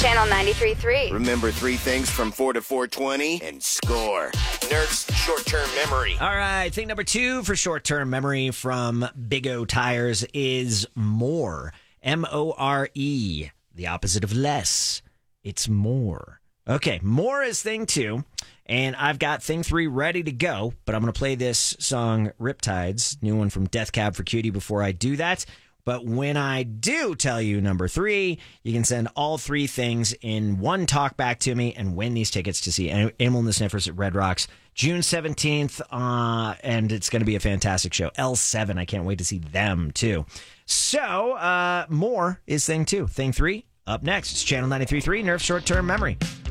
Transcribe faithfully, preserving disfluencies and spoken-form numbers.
Channel ninety-three point three. Remember three things from four to four twenty and score. Nerf's short-term memory. All right, thing number two for short-term memory from Big O Tires is more. M O R E, the opposite of less. It's more. Okay, more is thing two, and I've got thing three ready to go, but I'm going to play this song, Riptides, new one from Death Cab for Cutie, before I do that. But when I do tell you number three, you can send all three things in one talk back to me and win these tickets to see Animal and the Sniffers at Red Rocks June seventeenth, uh, and it's going to be a fantastic show. L seven, I can't wait to see them, too. So, uh, more is thing two. Thing three, up next. It's Channel ninety-three point three, Nerf Short Term Memory.